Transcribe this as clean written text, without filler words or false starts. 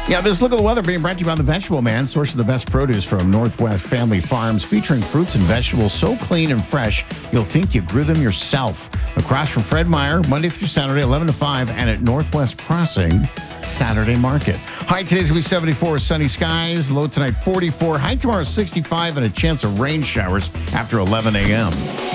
Yeah, this look at the weather being brought to you by The Vegetable Man, source of the best produce from Northwest Family Farms, featuring fruits and vegetables so clean and fresh, you'll think you grew them yourself. Across from Fred Meyer, Monday through Saturday, 11 to 5, and at Northwest Crossing, Saturday Market. High today's going to be 74, sunny skies. Low tonight, 44. High tomorrow, 65, and a chance of rain showers after 11 a.m.